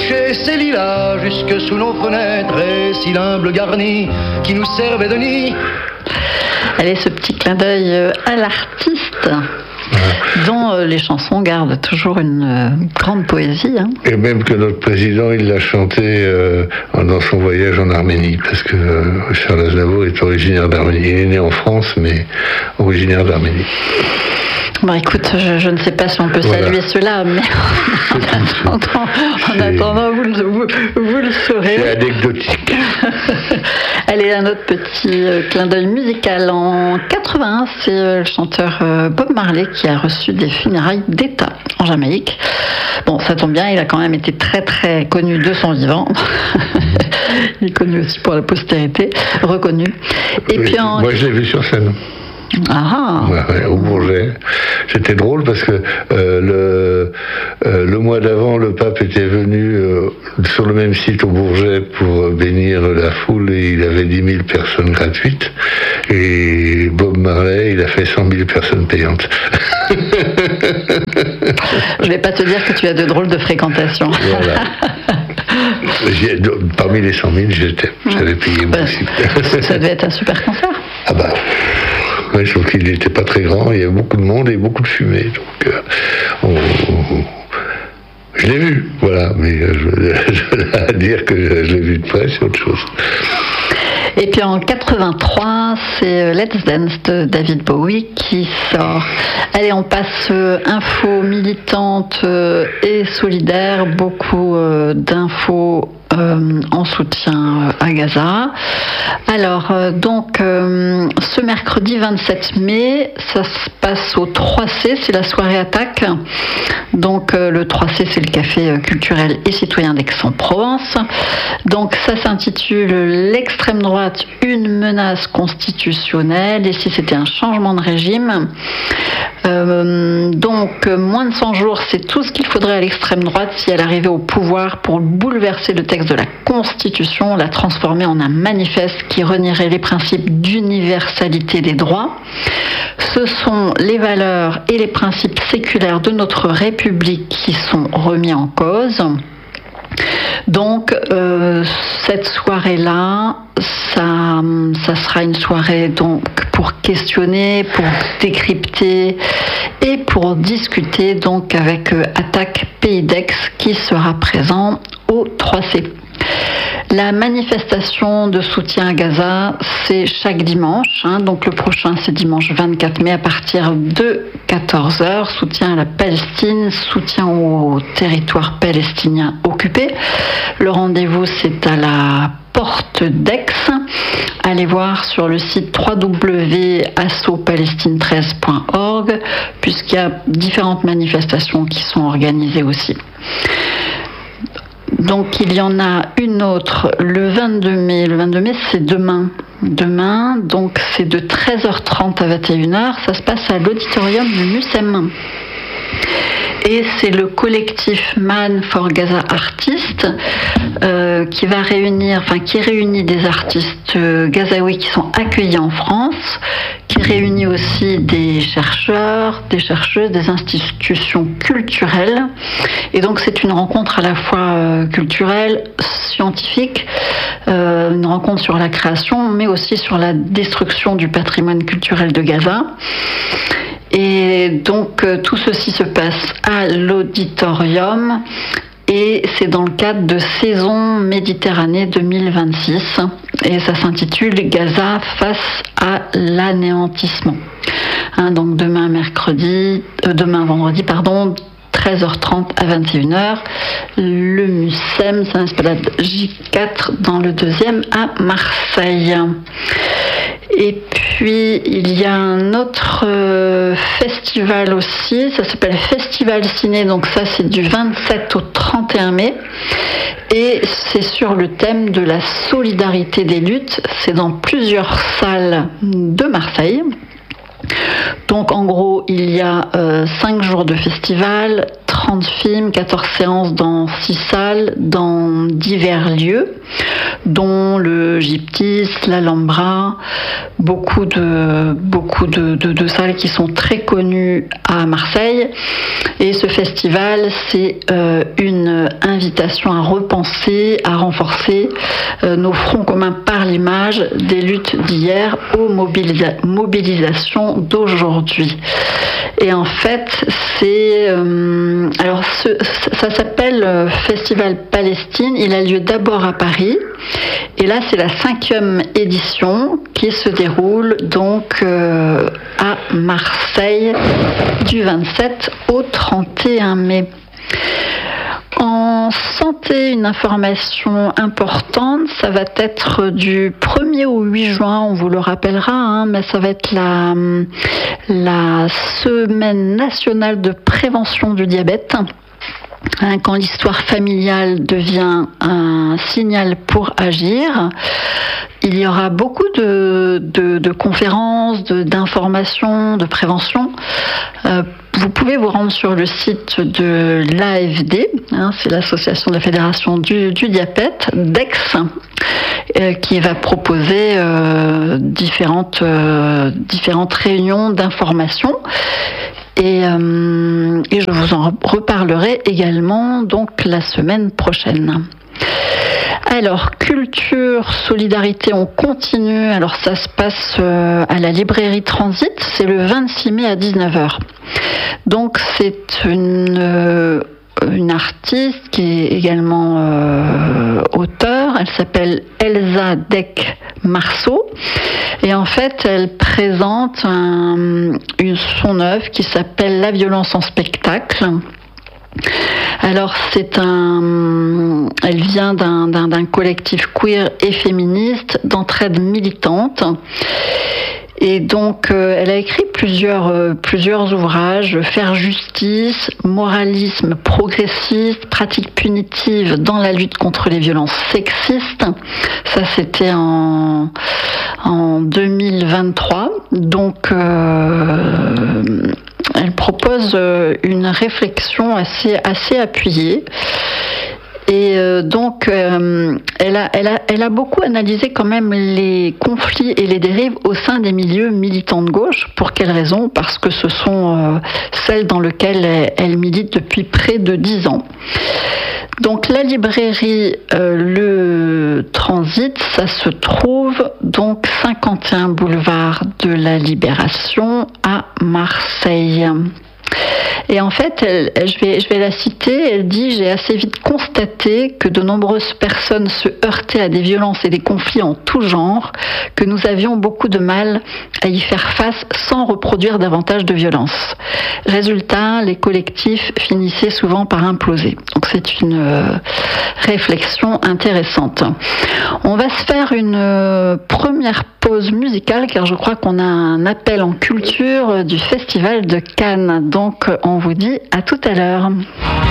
clocher ses lilas jusque sous nos fenêtres et si l'humble garni qui nous servait de nid. Allez, ce petit clin d'œil à l'artiste, dont les chansons gardent toujours une grande poésie. Hein. Et même que notre président, il l'a chanté dans son voyage en Arménie, parce que Charles Aznavour est originaire d'Arménie. Il est né en France, mais originaire d'Arménie. Bon, écoute, je ne sais pas si on peut saluer cela, mais en attendant, vous le saurez. C'est anecdotique. Allez, un autre petit clin d'œil musical. En 81, c'est le chanteur Bob Marley qui a reçu des funérailles d'État en Jamaïque. Bon, ça tombe bien, il a quand même été très très connu de son vivant. Il est connu aussi pour la postérité, reconnu. Et oui, puis moi, je l'ai vu sur scène. Ah. Ouais, au Bourget. C'était drôle parce que le mois d'avant, le pape était venu sur le même site au Bourget pour bénir la foule et il avait 10 000 personnes gratuites. Et Bob Marley, il a fait 100 000 personnes payantes. Je vais pas te dire que tu as de drôles de fréquentation. Voilà. Parmi les 100 000, j'avais payé moi aussi. Ça devait être un super concert. Ah bah... Ouais, sauf qu'il n'était pas très grand, il y avait beaucoup de monde et beaucoup de fumée. Donc, je l'ai vu, voilà, mais je dire que je l'ai vu de près, c'est autre chose. Et puis en 83, c'est Let's Dance de David Bowie qui sort. Allez, on passe info militante et solidaire, beaucoup d'infos en soutien à Gaza. Alors, donc, ce mercredi 27 mai, ça se passe au 3C, c'est la soirée attaque. Donc, le 3C, c'est le café culturel et citoyen d'Aix-en-Provence. Donc, ça s'intitule L'extrême droite, une menace constitutionnelle. Et si c'était un changement de régime. Donc, moins de 100 jours, c'est tout ce qu'il faudrait à l'extrême droite si elle arrivait au pouvoir pour bouleverser le texte de la Constitution, la transformer en un manifeste qui renierait les principes d'universalité des droits. Ce sont les valeurs et les principes séculaires de notre République qui sont remis en cause. Donc, cette soirée-là, ça sera une soirée donc pour questionner, pour décrypter et pour discuter donc avec Attaque Pays d'Aix qui sera présent au 3C. La manifestation de soutien à Gaza, c'est chaque dimanche. Donc le prochain, c'est dimanche 24 mai à partir de 14h. Soutien à la Palestine, soutien au territoire palestinien occupé. Le rendez-vous, c'est à la porte d'Aix. Allez voir sur le site www.assopalestine13.org puisqu'il y a différentes manifestations qui sont organisées aussi. Donc il y en a une autre le 22 mai. Le 22 mai, c'est demain. Demain, donc c'est de 13h30 à 21h. Ça se passe à l'auditorium du MUSEM. Et c'est le collectif Man for Gaza Artists qui réunit des artistes gazaouis qui sont accueillis en France, qui réunit aussi des chercheurs, des chercheuses, des institutions culturelles. Et donc c'est une rencontre à la fois culturelle, scientifique, une rencontre sur la création, mais aussi sur la destruction du patrimoine culturel de Gaza. Et donc tout ceci se passe à l'auditorium et c'est dans le cadre de Saison Méditerranée 2026 et ça s'intitule Gaza face à l'anéantissement. Donc demain vendredi, 13h30 à 21h, le MUSEM, c'est un esplanade J4 dans le 2e à Marseille. Et puis, il y a un autre festival aussi, ça s'appelle Festival Ciné, donc ça c'est du 27 au 31 mai. Et c'est sur le thème de la solidarité des luttes, c'est dans plusieurs salles de Marseille. Donc en gros, il y a 5 jours de festival, 30 films, 14 séances dans 6 salles, dans divers lieux. dont le Gyptis, l'Alhambra, beaucoup de salles qui sont très connues à Marseille. Et ce festival, c'est une invitation à repenser, à renforcer nos fronts communs par l'image des luttes d'hier aux mobilisations d'aujourd'hui. Et en fait, ça s'appelle Festival Palestine. Il a lieu d'abord à Paris. Et là, c'est la 5e édition qui se déroule donc à Marseille du 27 au 31 mai. En santé, une information importante, ça va être du 1er au 8 juin, on vous le rappellera, mais ça va être la semaine nationale de prévention du diabète. Quand l'histoire familiale devient un signal pour agir, il y aura beaucoup de conférences, d'informations, de prévention. Vous pouvez vous rendre sur le site de l'AFD, c'est l'association de la Fédération du diabète, d'Aix, qui va proposer différentes réunions d'information. Et je vous en reparlerai également donc la semaine prochaine. Alors, culture, solidarité, on continue. Alors, ça se passe à la librairie Transit, c'est le 26 mai à 19h. Donc, c'est une artiste qui est également auteure. Elle s'appelle Elsa Deck-Marceau. Et en fait, elle présente son œuvre qui s'appelle La violence en spectacle. Alors, elle vient d'un collectif queer et féministe d'entraide militante. Et donc, elle a écrit plusieurs ouvrages, Faire justice, moralisme progressiste, pratiques punitives dans la lutte contre les violences sexistes. Ça, c'était en 2023. Donc, elle propose une réflexion assez appuyée. Et donc, elle a beaucoup analysé quand même les conflits et les dérives au sein des milieux militants de gauche. Pour quelles raisons ? Parce que ce sont celles dans lesquelles elle milite depuis près de 10 ans. Donc la librairie Le Transit, ça se trouve donc 51 boulevard de la Libération à Marseille. Et en fait, je vais la citer, elle dit « J'ai assez vite constaté que de nombreuses personnes se heurtaient à des violences et des conflits en tout genre, que nous avions beaucoup de mal à y faire face sans reproduire davantage de violence. Résultat, les collectifs finissaient souvent par imploser. » Donc c'est une réflexion intéressante. On va se faire une première pause musicale car je crois qu'on a un appel en culture du Festival de Cannes. Donc on vous dit à tout à l'heure.